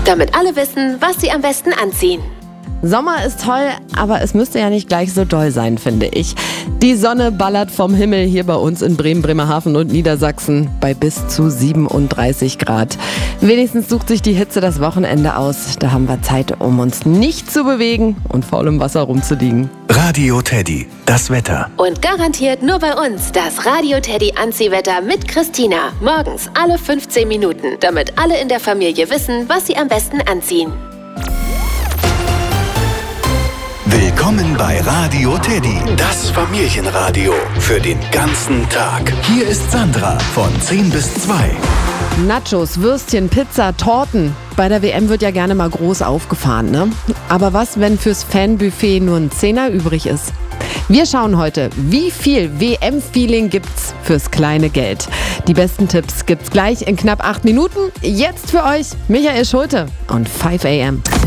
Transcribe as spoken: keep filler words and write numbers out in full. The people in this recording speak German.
damit alle wissen, was sie am besten anziehen. Sommer ist toll, aber es müsste ja nicht gleich so doll sein, finde ich. Die Sonne ballert vom Himmel hier bei uns in Bremen, Bremerhaven und Niedersachsen bei bis zu siebenunddreißig Grad. Wenigstens sucht sich die Hitze das Wochenende aus. Da haben wir Zeit, um uns nicht zu bewegen und faul im Wasser rumzuliegen. Radio Teddy, das Wetter. Und garantiert nur bei uns das Radio Teddy Anziehwetter mit Christina. Morgens alle fünfzehn Minuten, damit alle in der Familie wissen, was sie am besten anziehen. Willkommen bei Radio Teddy, das Familienradio für den ganzen Tag. Hier ist Sandra von zehn bis zwei. Nachos, Würstchen, Pizza, Torten. Bei der W M wird ja gerne mal groß aufgefahren, ne? Aber was, wenn fürs Fanbuffet nur ein Zehner übrig ist? Wir schauen heute, wie viel W M-Feeling gibt's fürs kleine Geld. Die besten Tipps gibt's gleich in knapp acht Minuten. Jetzt für euch Michael Schulte und fünf a m